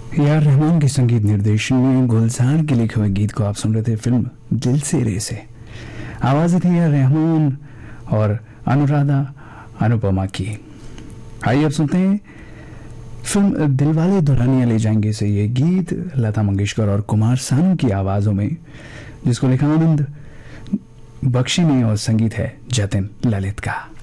यार रहमान के संगीत निर्देशन में गुलजार के लिखे हुए गीत को आप सुन रहे थे फिल्म दिल से रे से। आवाजें थी यार रहमान और अनुराधा अनुपमा की। आइए अब सुनते हैं फिल्म दिलवाले दुल्हनिया ले जाएंगे से ये गीत लता मंगेशकर और कुमार सानू की आवाजों में, जिसको लिखा आनंद बख्शी ने और संगीत है जतिन ललित का।